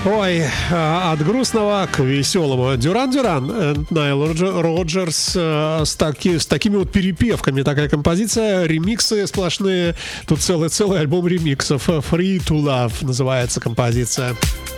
Ой, от грустного к веселому. Дюран Дюран, Найл Роджерс с такими вот перепевками. Такая композиция, ремиксы сплошные. Тут целый альбом ремиксов. Free to Love называется композиция.